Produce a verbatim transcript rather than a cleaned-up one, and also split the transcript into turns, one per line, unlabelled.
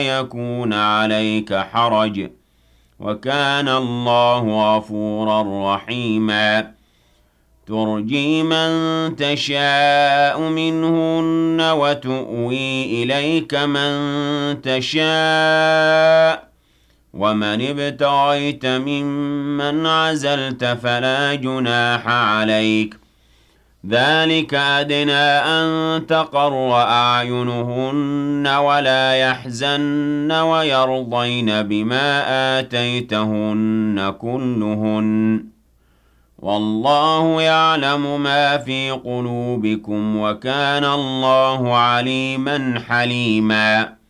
يكون عليك حرج وكان الله غفورا رحيما ترجي من تشاء منهن وتؤوي إليك من تشاء ومن ابتغيت ممن عزلت فلا جناح عليك ذلك أدنى أن تقر أعينهن ولا يحزن ويرضين بما آتيتهن كلهن والله يعلم ما في قلوبكم وكان الله عليما حليما